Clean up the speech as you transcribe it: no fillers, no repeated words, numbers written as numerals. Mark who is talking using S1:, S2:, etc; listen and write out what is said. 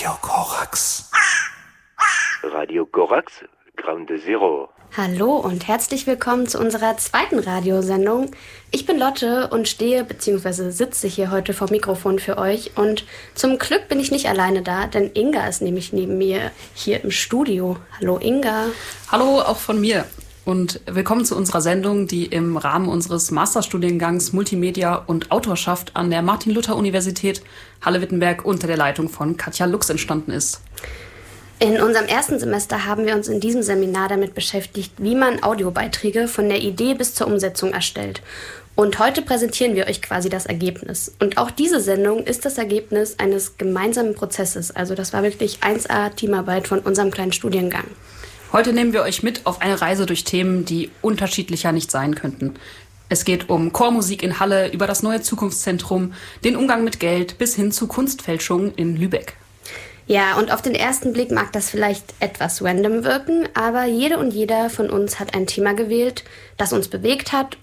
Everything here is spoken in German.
S1: Radio Korax.
S2: Radio Korax, Ground Zero.
S3: Hallo und herzlich willkommen zu unserer zweiten Radiosendung. Ich bin Lotte und stehe bzw. sitze hier heute vor Mikrofon für euch. Und zum Glück bin ich nicht alleine da, denn Inga ist nämlich neben mir hier im Studio. Hallo Inga.
S4: Hallo auch von mir. Und willkommen zu unserer Sendung, die im Rahmen unseres Masterstudiengangs Multimedia und Autorschaft an der Martin-Luther-Universität Halle-Wittenberg unter der Leitung von Katja Lux entstanden ist.
S3: In unserem ersten Semester haben wir uns in diesem Seminar damit beschäftigt, wie man Audiobeiträge von der Idee bis zur Umsetzung erstellt. Und heute präsentieren wir euch quasi das Ergebnis. Und auch diese Sendung ist das Ergebnis eines gemeinsamen Prozesses. Also das war wirklich 1A Teamarbeit von unserem kleinen Studiengang.
S4: Heute nehmen wir euch mit auf eine Reise durch Themen, die unterschiedlicher nicht sein könnten. Es geht um Chormusik in Halle, über das neue Zukunftszentrum, den Umgang mit Geld bis hin zu Kunstfälschungen in Lübeck.
S3: Ja, und auf den ersten Blick mag das vielleicht etwas random wirken, aber jede und jeder von uns hat ein Thema gewählt, das uns bewegt hat